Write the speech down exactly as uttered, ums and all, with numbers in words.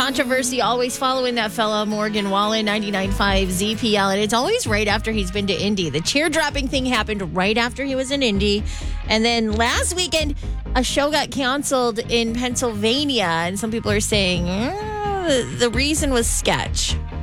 controversy always following that fella, Morgan Wallen, ninety-nine point five Z P L. And it's always right after he's been to Indy. The cheer dropping thing happened right after he was in Indy. And then last weekend, a show got canceled in Pennsylvania. And some people are saying, mm, the, the reason was sketch.